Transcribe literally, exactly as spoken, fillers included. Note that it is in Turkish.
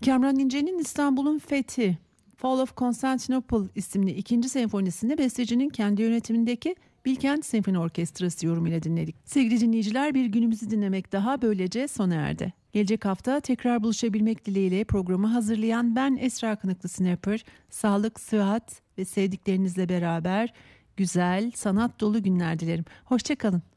Kamran İnce'nin İstanbul'un Fethi, Fall of Constantinople isimli ikinci senfonisini bestecinin kendi yönetimindeki Bilkent Senfoni Orkestrası yorumuyla dinledik. Sevgili dinleyiciler, bir günümüzü dinlemek daha böylece sona erdi. Gelecek hafta tekrar buluşabilmek dileğiyle programı hazırlayan ben Esra Kınıklı Snapper. Sağlık, sıhhat ve sevdiklerinizle beraber güzel, sanat dolu günler dilerim. Hoşça kalın.